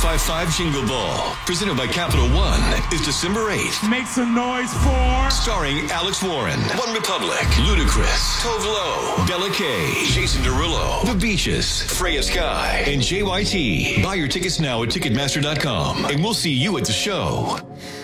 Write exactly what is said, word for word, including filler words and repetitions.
fifty-five Jingle Ball, presented by Capital One, is December eighth. Make some noise for... Starring Alex Warren, One Republic, Ludacris, Tove Lo, Bella K, Jason Derulo, The Beaches, Freya Sky, and J Y T. Buy your tickets now at Ticketmaster dot com, and we'll see you at the show.